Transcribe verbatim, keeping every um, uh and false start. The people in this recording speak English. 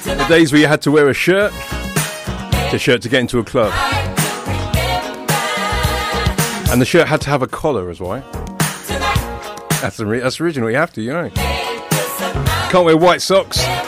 The days where you had to wear a shirt, the shirt to get into a club. And the shirt had to have a collar as well. That's, that's original, you have to, you know. Can't wear white socks.